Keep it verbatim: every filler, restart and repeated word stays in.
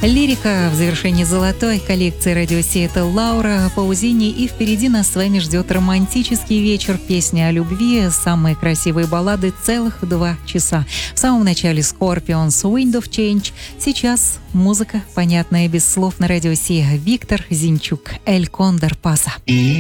Лирика в завершении золотой коллекции Радио Си — это Лаура Паузини, и впереди нас с вами ждет романтический вечер, песни о любви, самые красивые баллады, целых два часа. В самом начале Scorpions Wind of Change, сейчас музыка, понятная без слов, на Радио Си. Виктор Зинчук, Эль Кондор Паса.